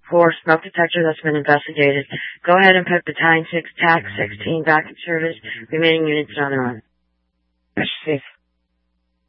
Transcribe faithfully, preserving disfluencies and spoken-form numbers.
for smoke detector that's been investigated. Go ahead and put Battalion six, T A C sixteen back in service. Remaining units on their own. Mister Chief.